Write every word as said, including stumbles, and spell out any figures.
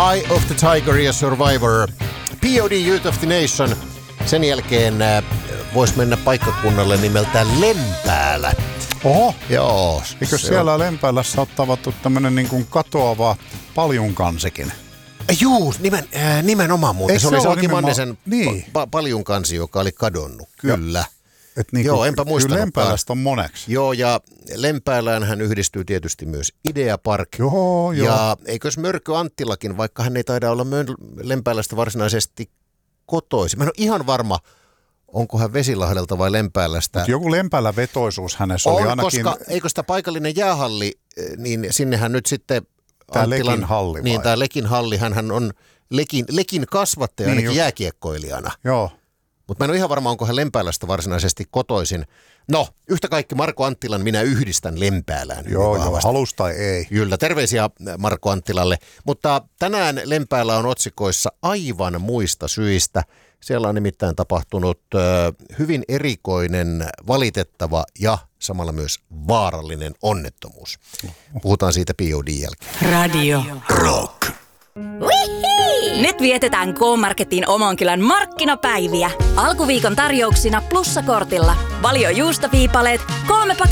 Eye of the Tiger ja Survivor. P O D Youth of the Nation. Sen jälkeen äh, voisi mennä paikkakunnalle nimeltään Lempäälä. Oho. Joo. Eikö siellä on... Lempäälässä ole tavattu tämmöinen niin kuin katoava paljunkansikin? Juu, nimen, äh, nimenomaan muuten. Eikö se oli se Aki nimenomaan... Mannisen niin. pa- paljunkansi, joka oli kadonnut. Kyllä. Et niin Joo, enpä muistanut. Lempäälästä on moneksi. Joo, ja Lempäälään hän yhdistyy tietysti myös Idea Park. Joo, joo. Ja eikös Mörkö Anttilakin, vaikka hän ei taida olla Lempäälästä varsinaisesti kotoisin. Mä en ole ihan varma, onko hän Vesilahdelta vai Lempäälästä. Mut joku Lempäälä vetoisuus hänessä on, oli ainakin. Koska eikö sitä paikallinen jäähalli, niin sinnehän nyt sitten Tämä Anttilan, Lekin halli vai? Niin, tämä Lekin halli, hän on Lekin, Lekin kasvattaja, niin ainakin just. Jääkiekkoilijana. Joo. Mutta mä en ole ihan varma, onko hän Lempäälästä varsinaisesti kotoisin. No, yhtä kaikki Marko Anttilan minä yhdistän Lempäälään. Joo, joo, halus tai ei. Kyllä, terveisiä Marko Anttilalle. Mutta tänään Lempäälä on otsikoissa aivan muista syistä. Siellä on nimittäin tapahtunut ö, hyvin erikoinen, valitettava ja samalla myös vaarallinen onnettomuus. Puhutaan siitä P O D:n jälkeen. Radio Rock. Nyt vietetään K-Marketin Omankylän markkinapäiviä. Alkuviikon tarjouksina plussakortilla. Valio juustoviipaleet, kolme pakettia